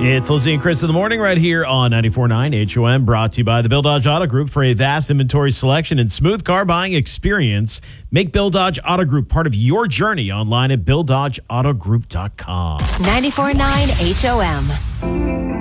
It's Lizzie and Chris in the morning right here on 94.9 HOM, brought to you by the Bill Dodge Auto Group. For a vast inventory selection and smooth car buying experience, make Bill Dodge Auto Group part of your journey online at BillDodgeAutoGroup.com. 94.9 HOM.